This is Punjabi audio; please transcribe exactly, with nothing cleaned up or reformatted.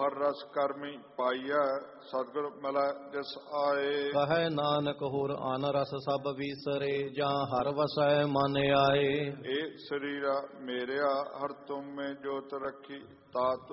ਹਰ ਰਸ ਕਰਮੀ ਪਾਈਐ, ਸਤਿਗੁਰ ਮਿਲੈ ਜਿਸ ਆਏ। ਕਹੈ ਨਾਨਕ ਹੋਰ ਆਨ ਰਸ ਸਭ ਵੀਸਰੇ, ਜਾਂ ਹਰ ਵਸੈ ਮਨ ਆਏ। ਇਹ ਸਰੀਰਾ ਮੇਰਿਆ, ਹਰ ਤੁਮ ਮੈਂ ਜੋਤ ਰੱਖੀ, ਤਾ